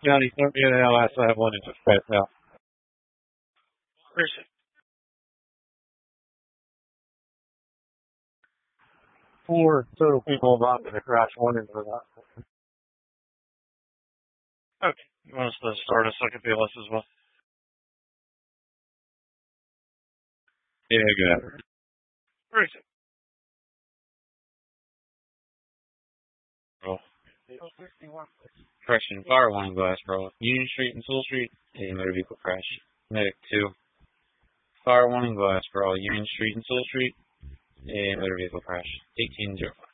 County, yeah, last I have one into Fed now. Where's it? Four total people involved in the crash, one into that. Okay. You want us to start a second BLS as well? Yeah, good. Where is it? Bro. Correction, fire warning glass, bro. Union Street and Sewell Street, a motor vehicle crash. Medic 2. Fire warning glass, bro. Union Street and Sewell Street, a motor vehicle crash. 1805.